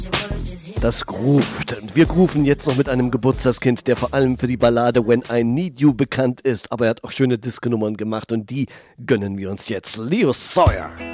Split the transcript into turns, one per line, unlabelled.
Das groovt. Und wir grooven jetzt noch mit einem Geburtstagskind, der vor allem für die Ballade When I Need You bekannt ist. Aber er hat auch schöne Disco-Nummern gemacht und die gönnen wir uns jetzt. Leo Sawyer.